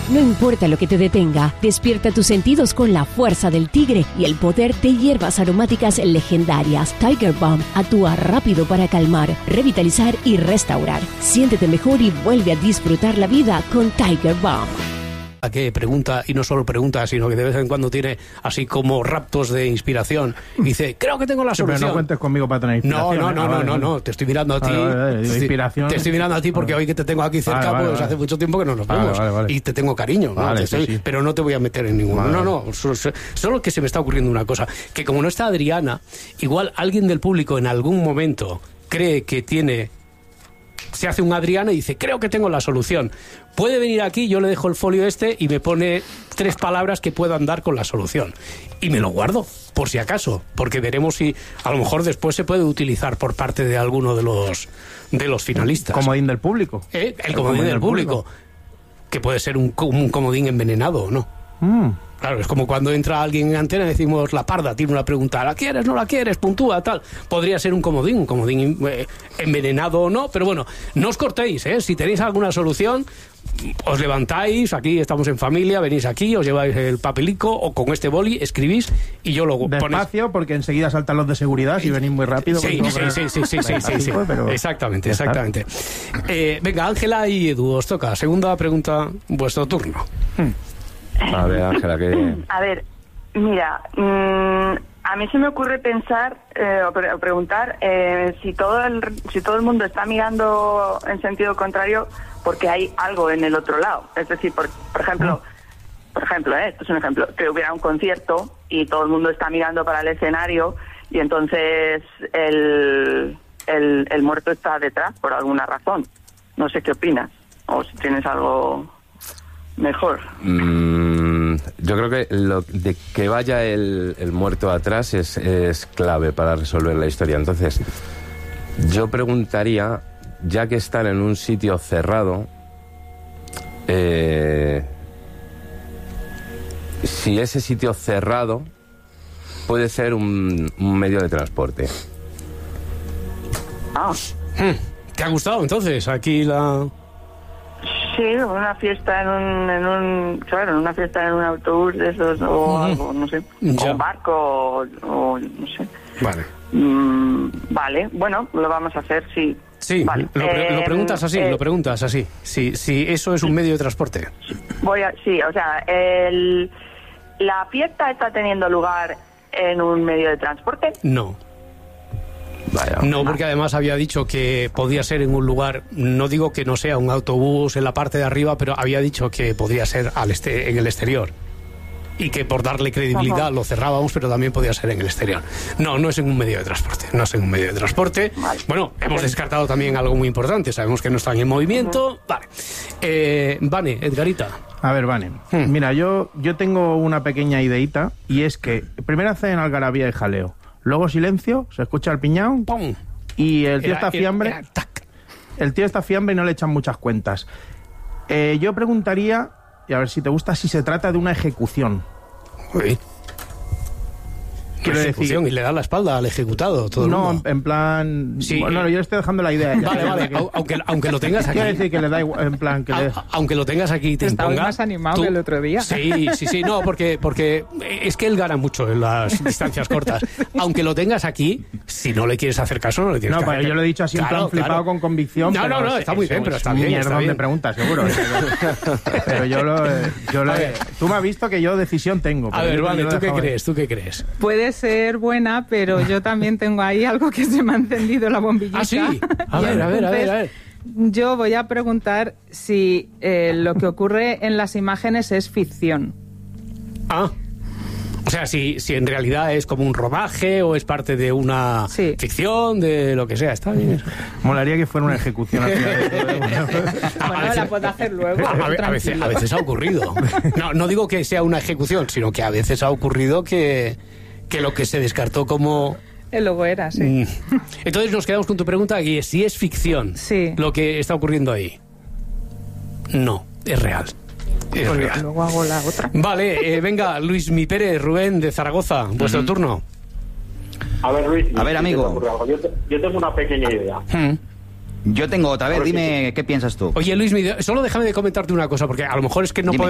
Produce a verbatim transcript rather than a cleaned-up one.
No importa lo que te detenga, despierta tus sentidos con la fuerza del tigre y el poder de hierbas aromáticas legendarias. Tiger Balm actúa rápido para calmar, revitalizar y restaurar. Siéntete mejor y vuelve a disfrutar la vida con Tiger Balm. A que pregunta, y no solo pregunta, sino que de vez en cuando tiene así como raptos de inspiración y dice, creo que tengo la Sí, solución. pero no cuentes conmigo para tener inspiración. No, no, no, ¿eh? no, vale, no, vale. no, te estoy mirando a ti. Vale, vale, vale. Te, Inspiración. te estoy mirando a ti porque Vale. hoy que te tengo aquí cerca, Vale, vale, pues vale. hace mucho tiempo que no nos Vale, vemos. vale, vale. Y te tengo cariño, ¿no? Vale, Te sí, estoy- sí. Pero no te voy a meter en ninguno. Vale, No, vale. no, solo, solo que se me está ocurriendo una cosa, que como no está Adriana, igual alguien del público en algún momento cree que tiene... Se hace un Adriana y dice, creo que tengo la solución. Puede venir aquí, yo le dejo el folio este y me pone tres palabras que puedan dar con la solución. Y me lo guardo, por si acaso, porque veremos si a lo mejor después se puede utilizar por parte de alguno de los, de los finalistas. Comodín del público. ¿Eh? El comodín del público. Que puede ser un, co- un comodín envenenado o no. Mm. Claro, es como cuando entra alguien en antena y decimos, la parda tiene una pregunta, ¿la quieres, no la quieres, puntúa, tal? Podría ser un comodín, un comodín eh, envenenado o no, pero bueno, no os cortéis, ¿eh? Si tenéis alguna solución, os levantáis, aquí estamos en familia, venís aquí, os lleváis el papelico o con este boli, escribís y yo lo ponéis. Despacio, porque enseguida saltan los de seguridad si venís muy rápido. Sí, pues sí, no, sí, sí, sí, sí, sí, sí. pero- Exactamente, Ya está. exactamente. Eh, venga, Ángela y Edu, os toca. Segunda pregunta, vuestro turno. A ver, Ángela, que... A ver, mira, mmm, a mí se me ocurre pensar eh, o, pre- o preguntar eh, si todo el si todo el mundo está mirando en sentido contrario porque hay algo en el otro lado. Es decir, por, por ejemplo, por ejemplo, eh, esto es un ejemplo, que hubiera un concierto y todo el mundo está mirando para el escenario y entonces el, el, el muerto está detrás por alguna razón. No sé qué opinas o si tienes algo mejor. Mm, yo creo que lo de que vaya el, el muerto atrás es, es clave para resolver la historia. Entonces, yo preguntaría, ya que están en un sitio cerrado, eh, si ese sitio cerrado puede ser un, un medio de transporte. Ah. Hmm, ¿Te ha gustado entonces aquí la...? Sí, una fiesta en un, en un, claro, en una fiesta en un autobús de esos o Ujú. algo, no sé, Ya. o un barco o, o no sé. Vale. Mm, vale, bueno, lo vamos a hacer, sí. Sí, Vale. lo, pre- lo Eh, preguntas así, eh, lo preguntas así. Si, si eso es un medio de transporte. Voy a, sí, o sea, el, la fiesta está teniendo lugar en un medio de transporte. No. Vaya. No, porque además había dicho que podía ser en un lugar, no digo que no sea un autobús en la parte de arriba, pero había dicho que podría ser al este, en el exterior. Y que por darle credibilidad Ajá. lo cerrábamos, pero también podía ser en el exterior. No, no es en un medio de transporte, no es en un medio de transporte. Vale. Bueno, hemos descartado también algo muy importante, sabemos que no están en movimiento. Vale. Eh, Vane, Edgarita. A ver, Vane. Hmm. Mira, yo, yo tengo una pequeña ideita y es que primero hacen algarabía y jaleo. Luego silencio, se escucha el piñao ¡Pum! y el tío Era- está era- fiambre. era tac. El tío está fiambre y no le echan muchas cuentas. Eh, yo preguntaría, y a ver si te gusta, si se trata de una ejecución. Uy. Quiero Ejecución, decir- y le da la espalda al ejecutado, todo el No, mundo. en, en plan... Sí. Bueno, yo le estoy dejando la idea. ya. Vale, vale, au- aunque, aunque lo tengas aquí. Quiero decir que le da igual, en plan que le... A- aunque lo tengas aquí y te Estaba imponga, más animado que el otro día. Sí, sí, sí, no, porque, porque es que él gana mucho en las distancias cortas. Aunque lo tengas aquí, si no le quieres hacer caso, no le tienes No, que pues hacer yo lo he dicho así en Claro, plan flipado claro. con convicción. No, pero no, no, es- está muy es- bien, pero es está un bien, está mierdón bien. de preguntas, seguro. Pero yo lo... Yo lo A ver. tú me has visto que yo decisión tengo. A pero ver, yo vale, lo ¿tú qué dejaba ahí. crees? ¿Tú qué crees? Puede ser buena, pero yo también tengo ahí algo que se me ha encendido la bombillita. Ah, sí. A Y ver, a ver, a ver, a ver. entonces, yo voy a preguntar si eh, lo que ocurre en las imágenes es ficción. Ah. O sea, si, si en realidad es como un rodaje o es parte de una Sí. ficción, de lo que sea, está bien. Molaría que fuera una ejecución al final. Bueno, la puedo hacer luego. A, a ve- a veces, tranquilo. a veces ha ocurrido. No, no digo que sea una ejecución, sino que a veces ha ocurrido que, que lo que se descartó como... Eh, Luego era, sí. Mm. Entonces nos quedamos con tu pregunta, y es si es ficción Sí. lo que está ocurriendo ahí. No, es real. Es Pues real. luego hago la otra. Vale, eh, venga, Luis Mi Pérez, Rubén de Zaragoza, vuestro turno. A ver, Luis. A ver, amigo. ¿qué te ocurre algo? Yo, te- yo tengo una pequeña idea. Hmm. Yo tengo otra vez, Ahora sí, dime qué piensas tú. Oye, Luis, Mi, solo déjame de comentarte una cosa, porque a lo mejor es que no Dime. podemos